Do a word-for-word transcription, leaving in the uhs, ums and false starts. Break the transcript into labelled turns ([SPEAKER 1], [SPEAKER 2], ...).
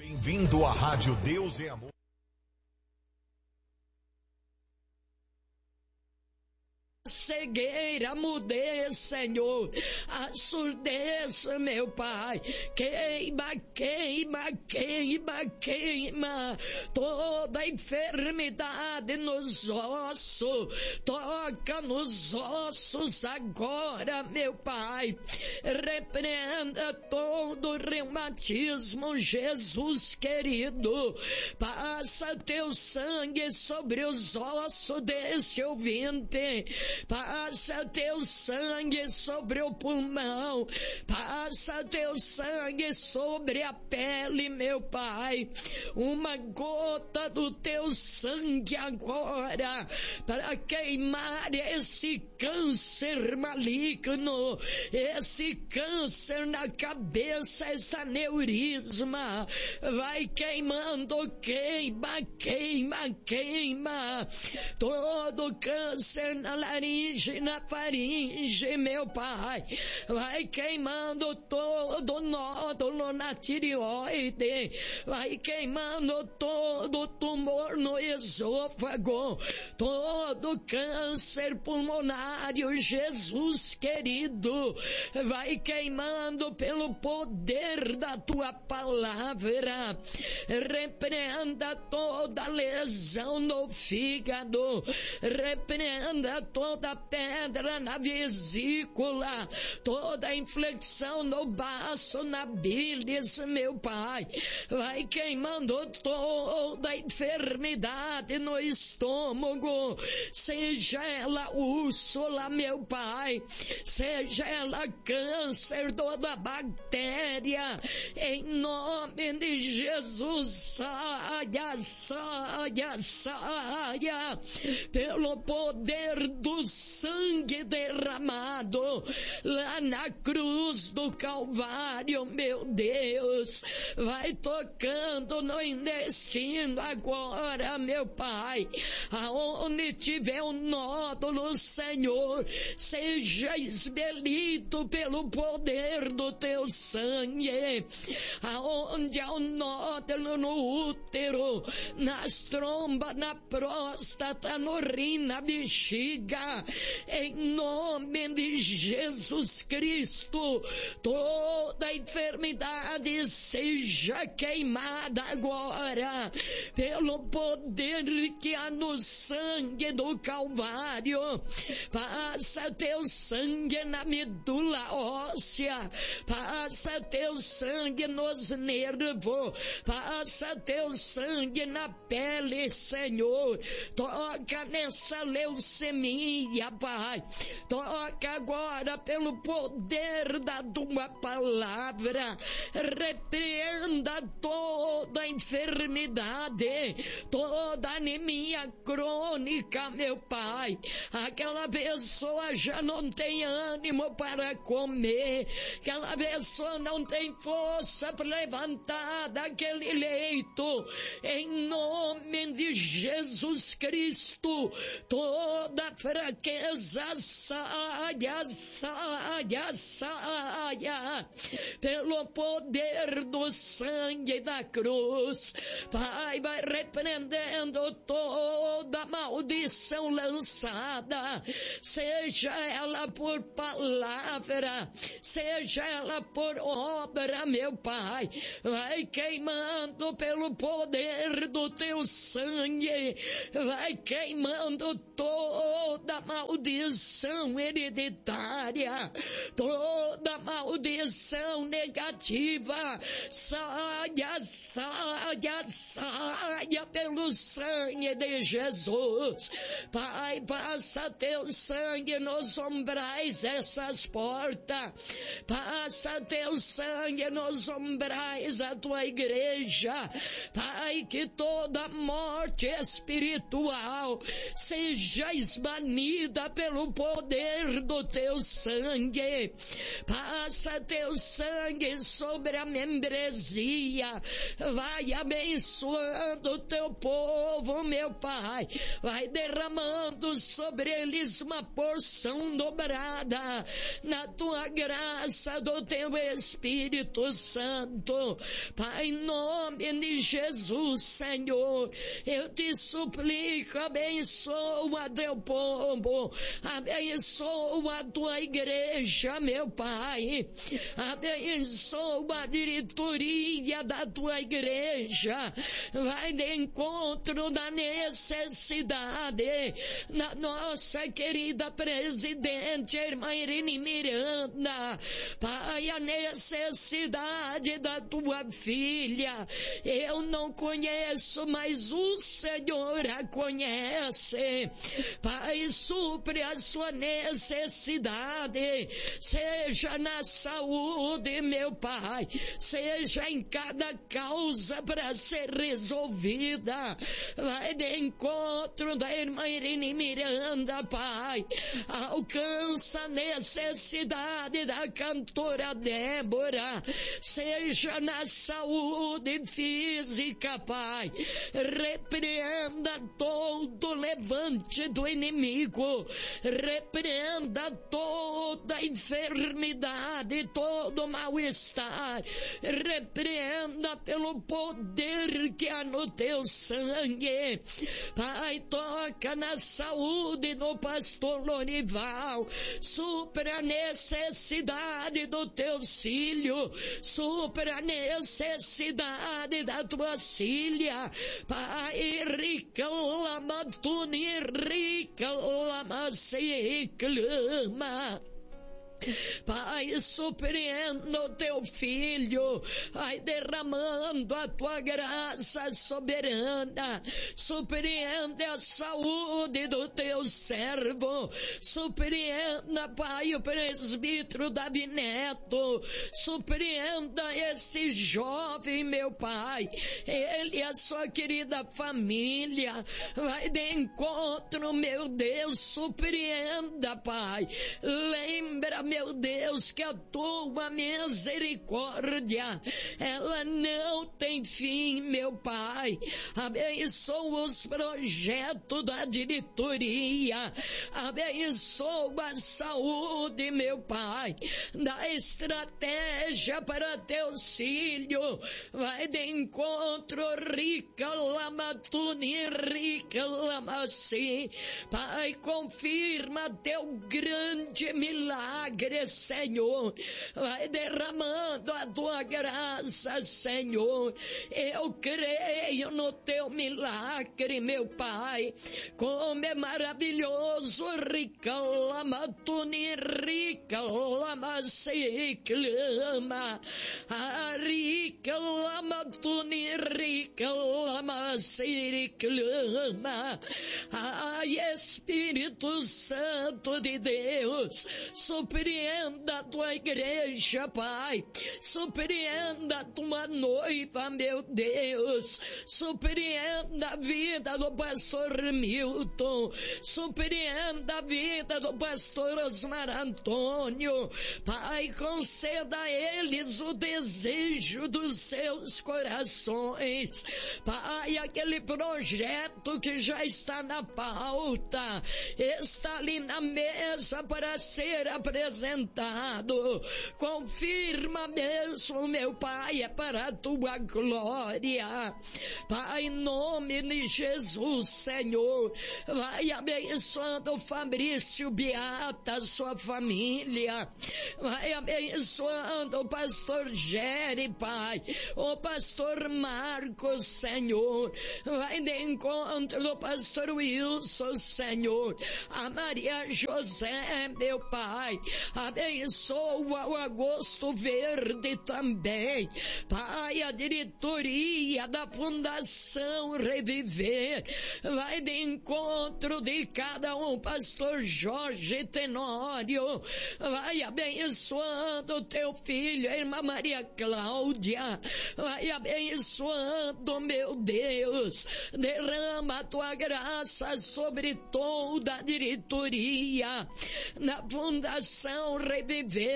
[SPEAKER 1] Bem-vindo à Rádio Deus é Amor.
[SPEAKER 2] Cegueira, mudez, Senhor, a surdez, meu Pai, queima, queima, queima, queima, toda enfermidade nos ossos, toca nos ossos agora, meu Pai, repreenda todo reumatismo, Jesus querido, passa teu sangue sobre os ossos desse ouvinte, passa teu sangue sobre o pulmão, passa teu sangue sobre a pele, meu Pai, uma gota do teu sangue agora, para queimar esse câncer maligno, esse câncer na cabeça, esse aneurisma, vai queimando, queima, queima, queima, todo câncer na laringe, na faringe, meu Pai, vai queimando todo nódulo na tireoide, vai queimando todo tumor no esôfago, todo câncer pulmonário, Jesus querido, vai queimando pelo poder da tua palavra, repreenda toda lesão no fígado, repreenda toda pedra na vesícula, toda inflexão no baço, na bilis, meu Pai, vai queimando toda enfermidade no estômago, seja ela úrsula, meu Pai, seja ela câncer, toda bactéria, em nome de Jesus, saia, saia, saia, pelo poder do sangue derramado lá na cruz do Calvário, meu Deus, vai tocando no intestino agora, meu Pai, aonde tiver um nódulo, Senhor, seja expelido pelo poder do teu sangue, aonde há um nódulo no útero, nas trombas, na próstata, no rim, na bexiga, em nome de Jesus Cristo, toda enfermidade seja queimada agora, pelo poder que há no sangue do Calvário, passa teu sangue na medula óssea, passa teu sangue nos nervos, passa teu sangue na pele, Senhor, toca nessa leucemia, Pai, toca agora pelo poder da tua palavra, repreenda toda enfermidade, toda anemia crônica, meu Pai, aquela pessoa já não tem ânimo para comer, aquela pessoa não tem força para levantar daquele leito, em nome de Jesus Cristo, toda fraqueza saia, saia, saia, pelo poder do sangue da cruz, Pai, vai repreendendo toda maldição lançada, seja ela por palavra, seja ela por obra, meu Pai, vai queimando pelo poder do teu sangue, vai queimando toda maldição hereditária, toda maldição negativa, saia, saia, saia pelo sangue de Jesus, Pai, passa teu sangue nos umbrais dessas portas, passa teu sangue nos umbrais da tua igreja, Pai, que toda morte espiritual seja esbanida vida pelo poder do teu sangue. Passa teu sangue sobre a membresia. Vai abençoando o teu povo, meu Pai. Vai derramando sobre eles uma porção dobrada na tua graça do teu Espírito Santo. Pai, em nome de Jesus, Senhor, eu te suplico, abençoa teu povo, abençoa a tua igreja, meu Pai, abençoa a diretoria da tua igreja, vai de encontro da necessidade na nossa querida presidente, irmã Irene Miranda. Pai, a necessidade da tua filha, eu não conheço, mas o Senhor a conhece. Pai, supre a sua necessidade, seja na saúde, meu Pai, seja em cada causa para ser resolvida. Vai de encontro da irmã Irene Miranda, Pai, alcança a necessidade da cantora Débora, seja na saúde física, Pai, repreenda todo levante do inimigo, repreenda toda enfermidade, todo mal-estar, repreenda pelo poder que há no teu sangue. Pai, toca na saúde do pastor Lorival, supra a necessidade do teu filho, supra a necessidade da tua filha. Pai, rica lama tuni, rica lama se clama. Pai, surpreenda o teu filho, vai derramando a tua graça soberana, surpreende a saúde do teu servo, surpreenda, Pai, o presbítero Davi Neto, surpreenda esse jovem, meu Pai, ele e a sua querida família, vai de encontro, meu Deus, surpreenda, Pai, lembra, meu Deus, que a tua misericórdia, ela não tem fim, meu Pai. Abençoa os projetos da diretoria, abençoa a saúde, meu Pai, dá estratégia para teus filhos, vai de encontro, rica lamatuni, rica lamaci, Pai, confirma teu grande milagre, Senhor, vai derramando a tua graça, Senhor. Eu creio no teu milagre, meu Pai. Como é maravilhoso, rica lama tuni, rica lama se clama, a rica lama tuni, rica lama se clama. Ai, Espírito Santo de Deus, surpreenda a tua igreja, Pai, surpreenda a tua noiva, meu Deus, surpreenda a vida do pastor Milton, surpreenda a vida do pastor Osmar Antônio, Pai, conceda a eles o desejo dos seus corações, Pai, aquele projeto que já está na pauta, está ali na mesa para ser apresentado, confirma mesmo, meu Pai, é para a tua glória, Pai, em nome de Jesus, Senhor, vai abençoando o Fabrício Beata, sua família, vai abençoando o pastor Gere, Pai, o pastor Marcos, Senhor, vai de encontro do pastor Wilson, Senhor, a Maria José, meu Pai, abençoa o Agosto Verde também, Pai, a diretoria da Fundação Reviver, vai de encontro de cada um, pastor Jorge Tenório, vai abençoando teu filho, a irmã Maria Cláudia, vai abençoando, meu Deus, derrama a tua graça sobre toda a diretoria na Fundação Reviver.